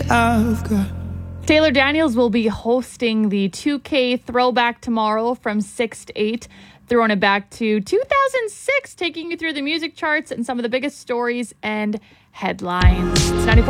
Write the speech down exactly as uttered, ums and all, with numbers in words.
I've got. Taylor Daniels will be hosting the two K Throwback tomorrow from six to eight. Throwing it back to two thousand six, taking you through the music charts and some of the biggest stories and headlines. It's ninety-four